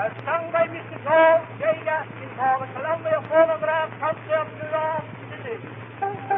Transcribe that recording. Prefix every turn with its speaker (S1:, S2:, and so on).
S1: sung by Mr. Joel J. Gaskin called The Columbia